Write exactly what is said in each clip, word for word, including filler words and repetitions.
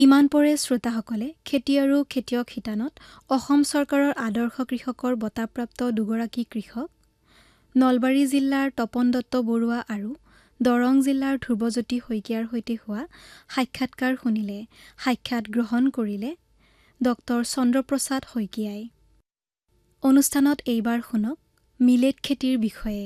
ইমান পৰে শ্ৰোতাসকলে খেতি আৰু খেতিয়ক শিতানত অসম চৰকাৰৰ আদৰ্শ কৃষকৰ বঁটাপ্ৰাপ্ত দুগৰাকী কৃষক নলবাৰী জিলাৰ তপন দত্ত বৰুৱা আৰু দৰং জিলাৰ ধ্ৰুৱজ্যোতি শইকীয়াৰ সৈতে হোৱা সাক্ষাৎকাৰ শুনিলে। সাক্ষাৎ গ্ৰহণ কৰিলে ডক্টৰ চন্দ্ৰপ্ৰসাদ শইকীয়াই। অনুষ্ঠানত এইবাৰ শুনক মিলেট খেতিৰ বিষয়ে।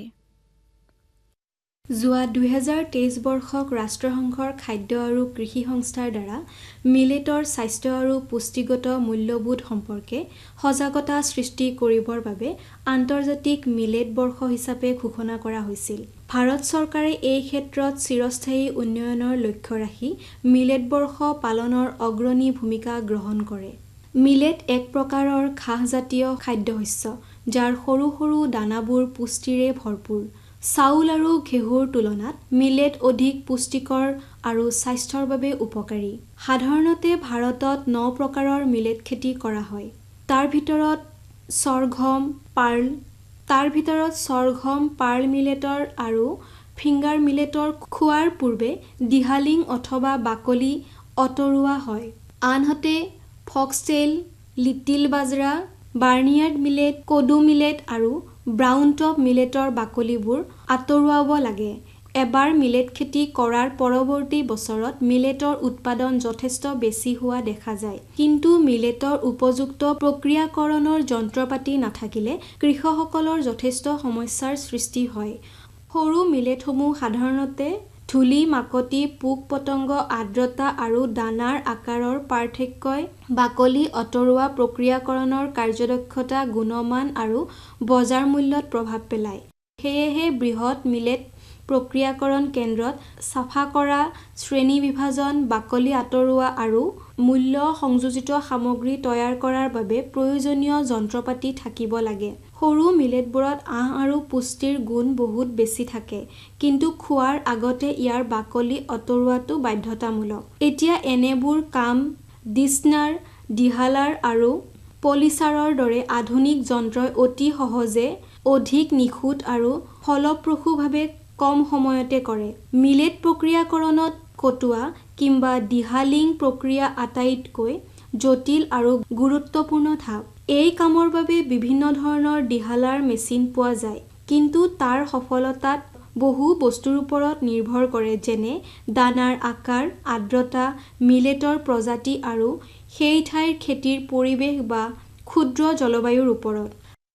যোৱা দুহেজাৰ তেইছ বৰ্ষক ৰাষ্ট্ৰসংঘৰ খাদ্য আৰু কৃষি সংস্থাৰ দ্বাৰা মিলেটৰ স্বাস্থ্য আৰু পুষ্টিগত মূল্যবোধ সম্পৰ্কে সজাগতা সৃষ্টি কৰিবৰ বাবে আন্তৰ্জাতিক মিলেট বৰ্ষ হিচাপে ঘোষণা কৰা হৈছিল। ভাৰত চৰকাৰে এই ক্ষেত্ৰত চিৰস্থায়ী উন্নয়নৰ লক্ষ্য ৰাখি মিলেট বৰ্ষ পালনৰ অগ্ৰণী ভূমিকা গ্ৰহণ কৰে। মিলেট এক প্ৰকাৰৰ ঘাঁহজাতীয় খাদ্যশস্য, যাৰ সৰু সৰু দানাবোৰ পুষ্টিৰে ভৰপূৰ। চাউল আৰু ঘেঁহুৰ তুলনাত মিলেট অধিক পুষ্টিকৰ আৰু স্বাস্থ্যৰ বাবে উপকাৰী। সাধাৰণতে ভাৰতত ন প্ৰকাৰৰ মিলেট খেতি কৰা হয়। তাৰ ভিতৰত সৰগম, পাৰ্ল তাৰ ভিতৰত সৰগম, পাৰ্ল মিলেটৰ আৰু ফিংগাৰ মিলেটৰ খোৱাৰ পূৰ্বে দিহালিং অথবা বাকলি অঁতৰোৱা হয়। আনহাতে ফক্সটেইল, লিটিল বাজৰা, বাৰ্নিয়াৰ্ড মিলেট, কোডো মিলেট আৰু ব্ৰাউন টপ মিলেটৰ বাকলিবোৰ আঁতৰোৱাব লাগে। এবাৰ মিলেট খেতি কৰাৰ পৰৱৰ্তী বছৰত মিলেটৰ উৎপাদন যথেষ্ট বেছি হোৱা দেখা যায়। কিন্তু মিলেটৰ উপযুক্ত প্ৰক্ৰিয়াকৰণৰ যন্ত্ৰপাতি নাথাকিলে কৃষকসকলৰ যথেষ্ট সমস্যাৰ সৃষ্টি হয়। সৰু মিলেটসমূহ সাধাৰণতে ধূলি, মাকতি, পোক-পতংগ, আৰ্দ্ৰতা আৰু দানাৰ আকাৰৰ পাৰ্থক্যই বাকলি অঁতৰোৱা প্ৰক্ৰিয়াকৰণৰ কাৰ্যদক্ষতা, গুণমান আৰু বজাৰ মূল্যত প্ৰভাৱ পেলায়। সেয়েহে বৃহৎ মিলেট প্ৰক্ৰিয়াকৰণ কেন্দ্ৰত চাফা কৰা, শ্ৰেণী বিভাজন, বাকলি আঁতৰোৱা আৰু মূল্য সংযোজিত সামগ্ৰী তৈয়াৰ কৰাৰ বাবে প্ৰয়োজনীয় যন্ত্ৰপাতি থাকিব লাগে। সৰু মিলেটবোৰত আঁহ আৰু পুষ্টিৰ গুণ বহুত বেছি থাকে, কিন্তু খোৱাৰ আগতে ইয়াৰ বাকলি অঁতৰোৱাটো বাধ্যতামূলক। এতিয়া এনেবোৰ কাম ডিছনাৰ, ডিহালাৰ আৰু পলিচাৰৰ দৰে আধুনিক যন্ত্ৰই অতি সহজে, অধিক নিখুঁত আৰু ফলপ্ৰসূভাৱে কম সময়তে কৰে। মিলেট প্ৰক্ৰিয়াকৰণত কটোৱা কিম্বা ডিহালিং প্ৰক্ৰিয়া আটাইতকৈ জটিল আৰু গুৰুত্বপূৰ্ণ ধাপ। এই কামৰ বাবে বিভিন্ন ধৰণৰ ডিহালাৰ মেচিন পোৱা যায়, কিন্তু তাৰ সফলতাত বহু বস্তুৰ ওপৰত নিৰ্ভৰ কৰে, যেনে দানাৰ আকাৰ, আৰ্দ্ৰতা, মিলেটৰ প্ৰজাতি আৰু সেই ঠাইৰ খেতিৰ পৰিৱেশ বা ক্ষুদ্ৰ জলবায়ুৰ ওপৰত।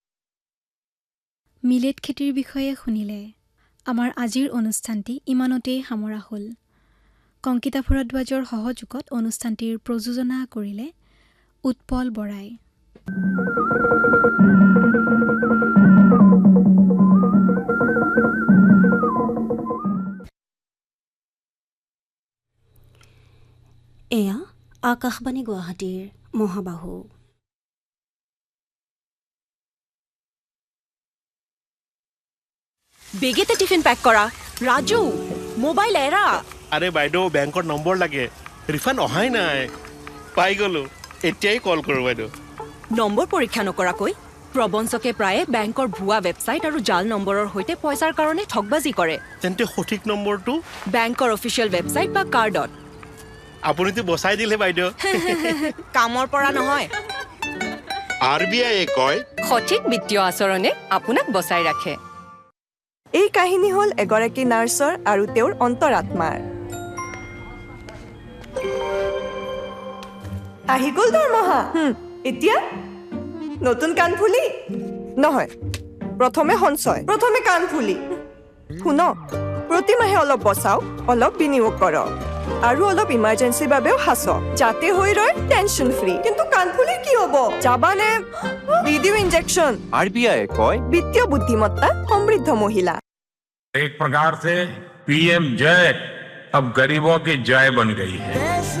মিলেট খেতিৰ বিষয়ে শুনিলে। আমাৰ আজিৰ অনুষ্ঠানটি ইমানতেই সামৰা হ'ল। কংকিতা ভৰদ্বাজৰ সহযোগত অনুষ্ঠানটিৰ প্ৰযোজনা কৰিলে উৎপল বৰাই। এয়া আকাশবাণী গুৱাহাটীৰ মহাবাহু। বেগেতে টিফিন পেক কৰা। ৰাজু, মোবাইল এৰা। আৰে বাইদেউ, বেংকৰ নম্বৰ লাগে। ৰিফাণ্ড অহাই নাই। পাই গলো, এতিয়াই কল কৰোঁ বাইদেউ। নম্বৰ পৰীক্ষা নকৰাকৈ প্ৰবঞ্চকে প্ৰায়ে বেংকৰ ভুৱা ৱেবছাইট আৰু জাল নম্বৰৰ সৈতে পইচাৰ কাৰণে ঠগবাজি কৰে। তেন্তে সঠিক নম্বৰটো বেংকৰ অফিচিয়েল ৱেবছাইট বা কাৰ্ডত। আপুনিতো বচাই দিলে বাইদেউ। কামৰ পৰা নহয়। আৰ বি আইয়ে কয়, সঠিক বিত্তীয় আচৰণে আপোনাক বচাই ৰাখে। এই কাহিনী হ'ল এগৰাকী নাৰ্ছৰ আৰু তেওঁৰ অন্তৰাত্মাৰ। আহি গ'ল দৰমহা। এতিয়া নতুন কাণফুলি নহয়, প্ৰথমে সঞ্চয়, প্ৰথমে কাণফুলি। শুনক, প্ৰতিমাহে অলপ বচাওক, অলপ বিনিয়োগ কৰক আৰু অলপ ইমাৰ্জেঞ্চিৰ বাবেও সাঁচক, যাতে হৈ ৰয় টেনশ্যন ফ্ৰী। কিন্তু কাণফুলিৰ কি হ'ব? যাবানে দি দিও ইনজেকশ্যন? आर बी आई কয় বিত্তীয় বুদ্ধিমত্তা সমৃদ্ধ মহিলা। एक प्रकार से पीएम जय अब गरीबों की जय बन गई है।